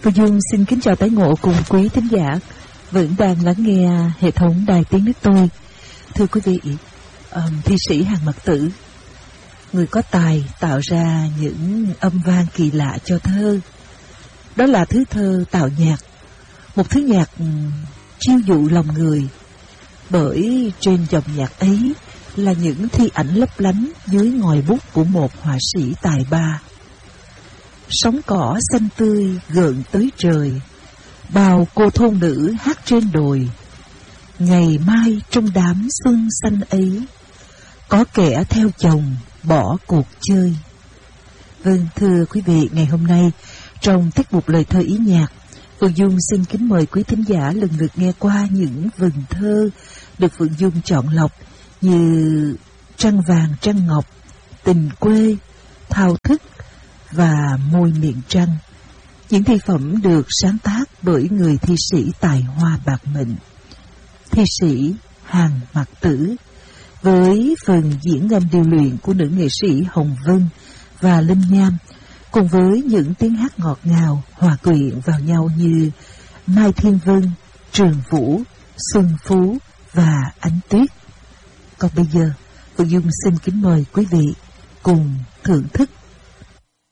Phương Dung xin kính chào tái ngộ cùng quý thính giả vẫn đang lắng nghe hệ thống Đài Tiếng Nước Tôi. Thưa quý vị, thi sĩ Hàn Mặc Tử, người có tài tạo ra những âm vang kỳ lạ cho thơ. Đó là thứ thơ tạo nhạc, một thứ nhạc chiêu dụ lòng người, bởi trên dòng nhạc ấy là những thi ảnh lấp lánh dưới ngòi bút của một họa sĩ tài ba. Sóng cỏ xanh tươi gợn tới trời, bao cô thôn nữ hát trên đồi. Ngày mai trong đám xuân xanh ấy, có kẻ theo chồng bỏ cuộc chơi. Vâng, thưa quý vị, ngày hôm nay trong tiết mục lời thơ ý nhạc, Phương Dung xin kính mời quý thính giả lần lượt nghe qua những vần thơ được Phương Dung chọn lọc như Trăng Vàng Trăng Ngọc, Tình Quê, Thao Thức và Môi Miệng Trăng. Những thi phẩm được sáng tác bởi người thi sĩ tài hoa bạc mệnh, thi sĩ Hàn Mặc Tử, với phần diễn ngâm điêu luyện của nữ nghệ sĩ Hồng Vân và Linh Nham, cùng với những tiếng hát ngọt ngào hòa quyện vào nhau như Mai Thiên Vân, Trường Vũ, Xuân Phú và Ánh Tuyết. Còn bây giờ, Phương Dung xin kính mời quý vị cùng thưởng thức